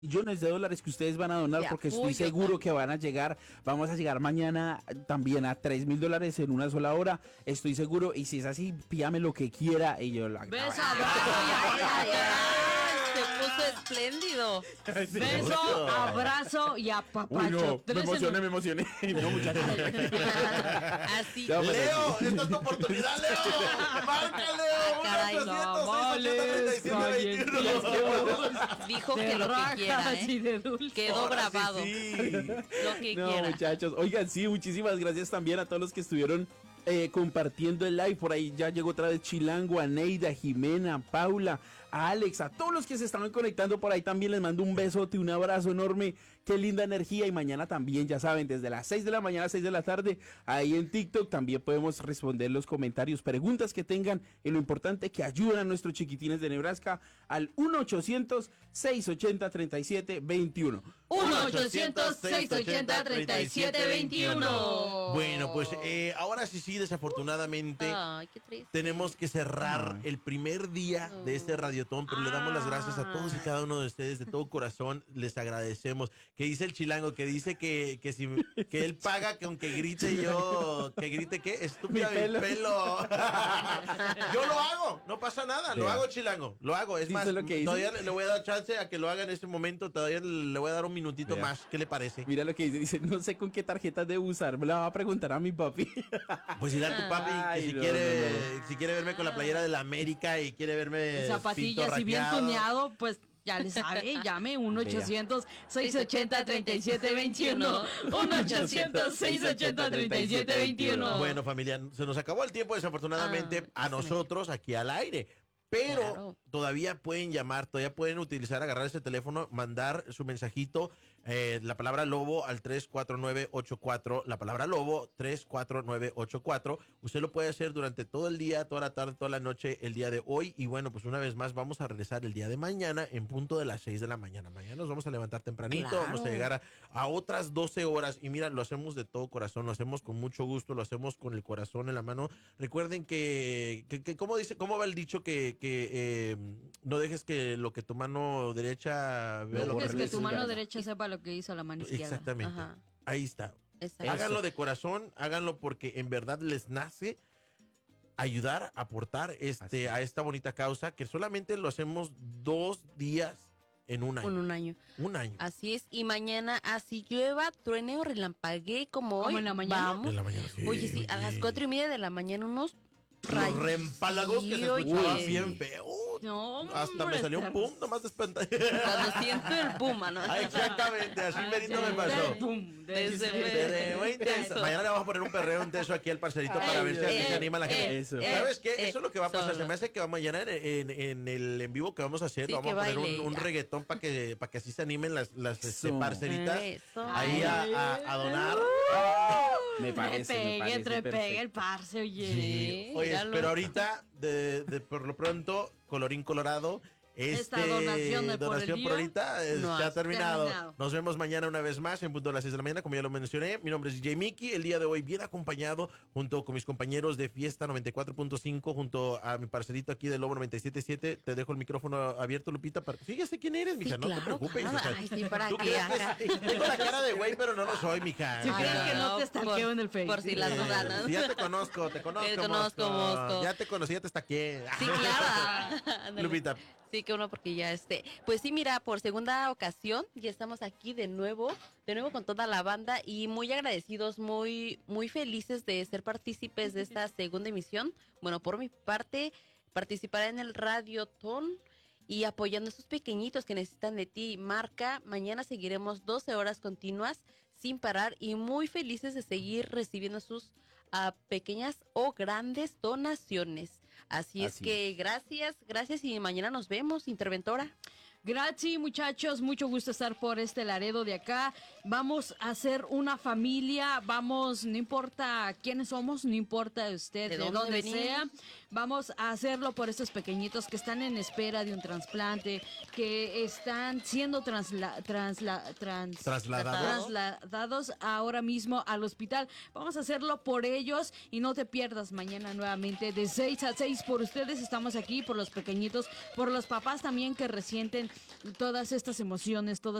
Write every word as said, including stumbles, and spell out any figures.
millones de dólares que ustedes van a donar, porque estoy seguro que van a llegar, vamos a llegar mañana también a tres mil dólares en una sola hora, estoy seguro, y si es así, pídame lo que quiera y yo lo hago. Beso, abrazo y apapacho. Se puso espléndido. Beso, abrazo y apapacho. Uy, no, me emocioné, me emocioné. No, muchachos. Así. No, Leo, esta es tu oportunidad, Leo. Marca, Leo. Caray, no, vales, dijo que lo que quiera, ¿eh? Quedó Ahora grabado. Sí, sí. Lo que No, quiera. muchachos, oigan, sí, muchísimas gracias también a todos los que estuvieron eh, compartiendo el live. Por ahí ya llegó otra vez Chilango, a Neida, a Jimena, a Paula, a Alex, a todos los que se están conectando por ahí también les mando un besote, un abrazo enorme, qué linda energía. Y mañana también, ya saben, desde las seis de la mañana a seis de la tarde, ahí en TikTok también podemos responder los comentarios, preguntas que tengan, y lo importante, que ayuden a nuestros chiquitines de Nebraska al uno ochocientos, seiscientos ochenta, treinta y siete veintiuno. uno ochocientos, seiscientos ochenta, treinta y siete veintiuno. Bueno, pues eh, ahora sí, sí, desafortunadamente Ay, qué triste. tenemos que cerrar el primer día de este radiotón, pero le damos las gracias a todos y cada uno de ustedes de todo corazón, les agradecemos. Que dice el Chilango, que dice que, que si que él paga que aunque grite yo, que grite qué, estúpida mi pelo. pelo. Yo lo hago, no pasa nada, lo hago, Chilango, lo hago. Es más, lo que todavía le voy a dar chance a que lo haga en este momento, todavía le voy a dar un minutito Vea. más. ¿Qué le parece? Mira lo que dice, dice, no sé con qué tarjetas debo usar, me la va a preguntar a mi papi. Pues ir a tu papi, Ay, que si no, quiere, no, no. si quiere verme con la playera de la América y quiere verme Zapatillas y bien tuneado, pues ya le sabe, llame uno ochocientos, seiscientos ochenta, treinta y siete veintiuno. uno ochocientos, seiscientos ochenta, treinta y siete veintiuno. Bueno, familia, se nos acabó el tiempo desafortunadamente Ah, a nosotros aquí al aire. Pero Claro. todavía pueden llamar, todavía pueden utilizar, agarrar ese teléfono, mandar su mensajito, eh, la palabra lobo al tres cuatro nueve ocho cuatro, la palabra lobo tres cuatro nueve ocho cuatro. Usted lo puede hacer durante todo el día, toda la tarde, toda la noche, el día de hoy. Y bueno, pues una vez más vamos a regresar el día de mañana en punto de las seis de la mañana. Mañana nos vamos a levantar tempranito, Claro. vamos a llegar a, a otras doce horas. Y mira, lo hacemos de todo corazón, lo hacemos con mucho gusto, lo hacemos con el corazón en la mano. Recuerden que, que, que ¿cómo dice, cómo va el dicho que, que eh, no dejes que lo que tu mano derecha vea No lo dejes que regrese? tu mano derecha sepa lo que hizo la mano izquierda. Exactamente. Ajá. Ahí está. Exacto. Háganlo de corazón, háganlo porque en verdad les nace ayudar, aportar este a esta bonita causa, que solamente lo hacemos dos días en un año. Con un año. Un año. Así es, y mañana así llueva, truene o relampaguee como hoy. ¿Como en la mañana? Vamos. En la mañana, sí, Oye, sí, a las oye. cuatro y media de la mañana unos Los rayos. reempálagos que se oye. escuchaban bien feo. No, Hasta me salió un pum, nomás de espantar. Cuando siento el puma, ¿no? Ah, exactamente, así merito me pasó. Desde Perreo intenso. Mañana le vamos a poner un perreo intenso aquí al parcerito para Ay, ver si así eh, se anima la gente. eh, Eso. eh, ¿Sabes qué? eh, Eso es lo que va a pasar. solo. Se me hace que va mañana en, en, en el en vivo que vamos a hacer. Sí, vamos que a poner baile, un, un ya. reggaetón para que, para que así se animen las, las este, Eso. parceritas. Eso. Ahí a, a, a donar. Me parece, me Pegue, parece entre pegue perfecto. el parce, oye. Sí, Oye, míralo. pero ahorita, de, de por lo pronto, colorín colorado. Este, Esta donación de por el donación día por ahorita eh, no ya ha ha terminado. terminado. Nos vemos mañana una vez más en punto de las seis de la mañana, como ya lo mencioné. Mi nombre es D J Mickey. El día de hoy bien acompañado junto con mis compañeros de Fiesta noventa y cuatro punto cinco, junto a mi parcerito aquí de Lobo noventa y siete punto siete. Te dejo el micrófono abierto, Lupita. Para... Fíjate quién eres, mija. Sí, no claro, te preocupes. claro. o sea, Ay, sí, para ¿tú que crees haga. que tengo la cara de güey, pero no lo soy, mija? Sí, O sea, creen que no te stalkeo por- en el Face. Por si las eh, dudas, ¿no? sí, ya te conozco, te conozco, Te conozco, Mosco. Ya te conocí, ya te estaqué. Sí, claro. Ándale. Lupita. Sí, que uno porque ya este, pues sí, mira, por segunda ocasión ya estamos aquí de nuevo, de nuevo con toda la banda y muy agradecidos, muy muy felices de ser partícipes de esta segunda emisión. Bueno, por mi parte, participar en el Radiotón y apoyando a esos pequeñitos que necesitan de ti. Marca, mañana seguiremos doce horas continuas sin parar y muy felices de seguir recibiendo sus uh, pequeñas o grandes donaciones. Así, es Así que gracias, gracias y mañana nos vemos, interventora. Gracias, muchachos, mucho gusto estar por este Laredo de acá. Vamos a ser una familia, vamos, no importa quiénes somos, no importa usted ¿De de, dónde dónde venimos? sea, Vamos a hacerlo por estos pequeñitos que están en espera de un trasplante, que están siendo transla, transla, trans, Trasladados. trasladados ahora mismo al hospital. Vamos a hacerlo por ellos y no te pierdas mañana nuevamente de seis a seis por ustedes. Estamos aquí por los pequeñitos, por los papás también que resienten todas estas emociones, todas